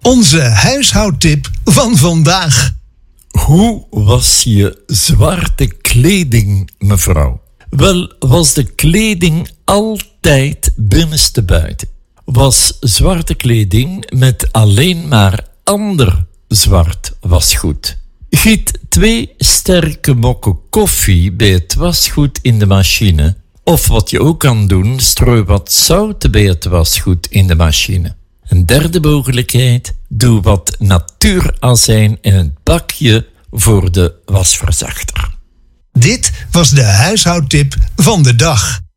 Onze huishoudtip van vandaag. Hoe was je zwarte kleding, mevrouw? Wel, was de kleding altijd binnenstebuiten? Was zwarte kleding met alleen maar ander zwart wasgoed? Giet 2 sterke mokken koffie bij het wasgoed in de machine. Of wat je ook kan doen, strooi wat zout bij het wasgoed in de machine. Een derde mogelijkheid, doe wat natuurazijn in het bakje voor de wasverzachter. Dit was de huishoudtip van de dag.